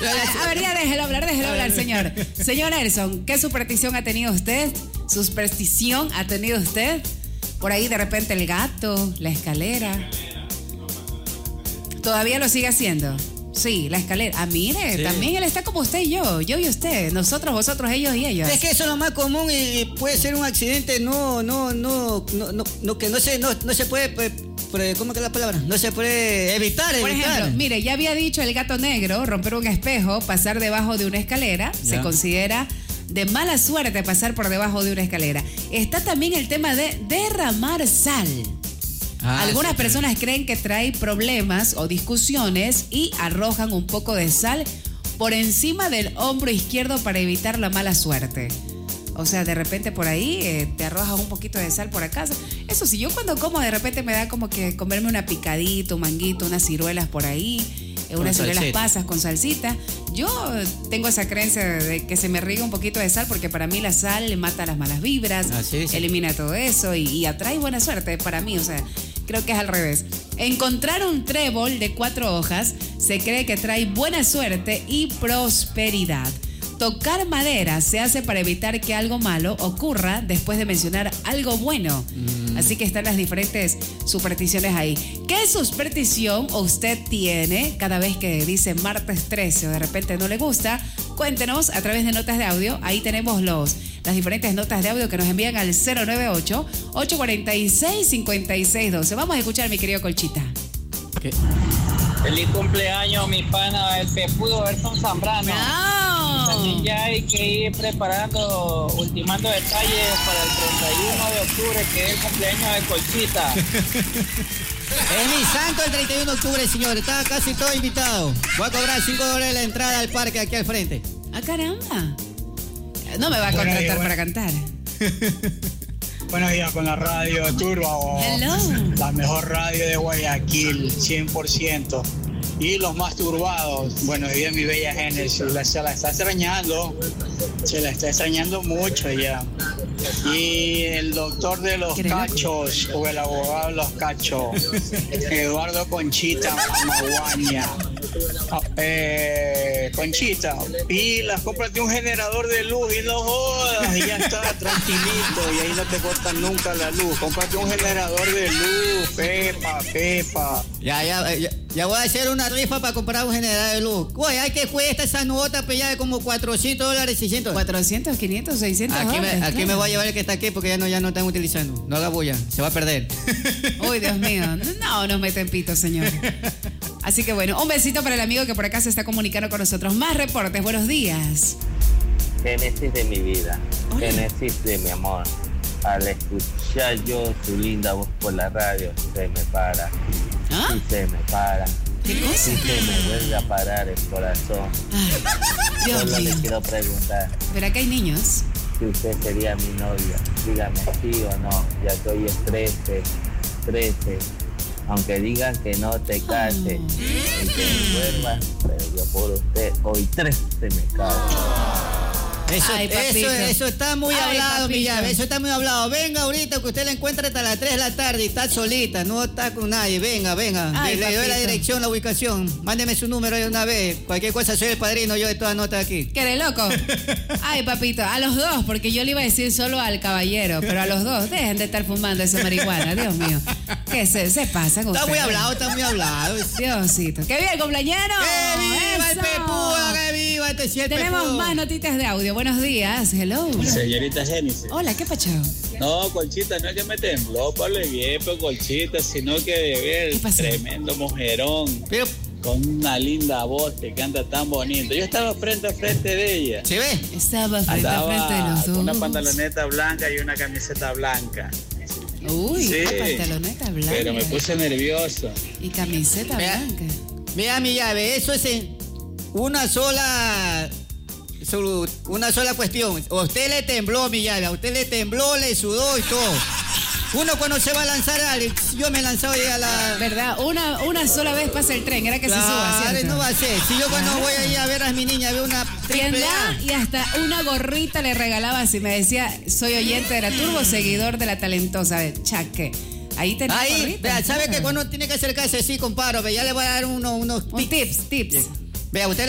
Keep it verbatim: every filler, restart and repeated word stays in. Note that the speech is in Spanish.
A ver, ya déjelo hablar, déjelo hablar, señor. Señor Nelson, ¿qué superstición ha tenido usted? ¿Superstición ha tenido usted? Por ahí de repente el gato, la escalera. ¿Todavía lo sigue haciendo? Sí, la escalera. Ah, mire, sí. También él está como usted y yo, yo y usted, nosotros, vosotros, ellos y ellos. Es que eso es lo más común y puede ser un accidente, no, no, no, no, no, no que no se, no, no se puede, pues, ¿cómo que es la palabra? No se puede evitar, Por evitar. ejemplo, mire, ya había dicho el gato negro, romper un espejo, pasar debajo de una escalera, ya. Se considera de mala suerte pasar por debajo de una escalera. Está también el tema de derramar sal. Ah, Algunas sí, personas sí. creen que trae problemas o discusiones y arrojan un poco de sal por encima del hombro izquierdo para evitar la mala suerte. O sea, de repente por ahí eh, te arrojas un poquito de sal por acá. Eso sí, yo cuando como de repente me da como que comerme una picadita, un manguito, unas ciruelas por ahí, eh, unas ciruelas pasas con salsita. Yo tengo esa creencia de que se me riega un poquito de sal porque para mí la sal mata las malas vibras, ah, sí, sí. elimina todo eso y, y atrae buena suerte para mí, o sea... Creo que es al revés. Encontrar un trébol de cuatro hojas se cree que trae buena suerte y prosperidad. Tocar madera se hace para evitar que algo malo ocurra después de mencionar algo bueno. Mm. Así que están las diferentes supersticiones ahí. ¿Qué superstición usted tiene cada vez que dice martes trece o de repente no le gusta? Cuéntenos a través de notas de audio. Ahí tenemos los... las diferentes notas de audio que nos envían al cero nueve ocho, ocho cuatro seis, cinco seis uno dos. Vamos a escuchar, mi querido Colchita. ¿Qué? Feliz cumpleaños, mi pana, el pepudo Berton Zambrano. No. También ya hay que ir preparando, ultimando detalles para el treinta y uno de octubre, que es el cumpleaños de Colchita. Es mi santo el treinta y uno de octubre, señor. Está casi todo invitado. Voy a cobrar cinco dólares la entrada al parque aquí al frente. Ah, caramba. No me va a contratar bueno, para cantar. Buenos días con la radio Turbo. Hello. La mejor radio de Guayaquil, cien por ciento. Y los más turbados. Buenos días, mi bella Génesis. La, se la está extrañando. Se la está extrañando mucho ya. Y el doctor de los cachos, o el abogado de los cachos, Eduardo Conchita Maguaña. Eh, Conchita, pilas, cómprate un generador de luz y no jodas, y ya está tranquilito, y ahí no te cortan nunca la luz. Cómprate un generador de luz, Pepa, Pepa. Ya, ya, ya, ya voy a hacer una rifa para comprar un generador de luz. Güey, hay que cuesta esa nota, pues ya de como cuatrocientos dólares, seiscientos. cuatrocientos, quinientos, seiscientos Aquí, dólares, me, aquí claro. me voy a llevar el que está aquí porque ya no, ya no están utilizando. No haga bulla, se va a perder. Uy, Dios mío, no nos meten pito, señor. Así que bueno, un besito para el amigo que por acá se está comunicando con nosotros. Más reportes, buenos días. Génesis de mi vida, Hola. Génesis de mi amor. Al escuchar yo su linda voz por la radio, se me para. ¿Ah? Y se me para. ¿Qué cosa? Y se me vuelve a parar el corazón. Ay, Dios Solo mío. le quiero preguntar. ¿Pero acá hay niños? Si usted sería mi novia, dígame sí o no, ya que hoy es trece, trece. Aunque digan que no te cases oh. y que me vuelvas, pero yo por usted hoy tres se me cae. Eso, Ay, eso, eso está muy Ay, hablado, papito. mi llave. Eso está muy hablado. Venga ahorita que usted la encuentra hasta las tres de la tarde y está solita, no está con nadie. Venga, venga. Ay, le, le doy la papito. dirección, la ubicación. Mándeme su número de una vez. Cualquier cosa, soy el padrino yo de todas notas aquí. ¿Qué eres loco? Ay, papito, a los dos, porque yo le iba a decir solo al caballero, pero a los dos, dejen de estar fumando esa marihuana, Dios mío. ¿Qué se, se pasa con Está ustedes? muy hablado, está muy hablado. Diosito. ¡Qué bien, cumpleañero! ¡Que viva el ¡Eso! Pepuda! ¡Que viva este siete Tenemos Pepudo! más notitas de audio. Buenos días. Hello. Señorita Génesis. Hola, ¿qué pacho? No, Colchita, no es que me tembló, Pablo bien, pero Colchita, sino que de ver ¿Qué pasó? tremendo mujerón. Pero, Con una linda voz que canta tan bonito. Yo estaba frente a frente de ella. ¿se ve? Estaba frente a frente de Andaba los dos. con una pantaloneta blanca y una camiseta blanca. Uy, Sí, una pantaloneta blanca. Pero me puse nervioso. Y camiseta Mira. blanca. Mira mi llave, eso es en una sola su- una sola cuestión. A usted le tembló, mi llave, a usted le tembló, le sudó y todo. Uno cuando se va a lanzar, Alex, yo me he lanzado ya a la... ¿Verdad? Una, una sola vez pasa el tren, era que se suba, Claro, ¿cierto? no va a ser. Si yo cuando Claro. voy ahí a ver a mi niña, veo una triple Tienda A. y hasta una gorrita le regalaba así. Me decía, soy oyente de la Turbo, seguidor de la talentosa. Chaque. Ahí tenés Ahí, gorrita. vea, ¿sabe claro. que cuando tiene que acercarse así, comparo? Ve, ya le voy a dar uno, unos Un tips, tips. Vea, usted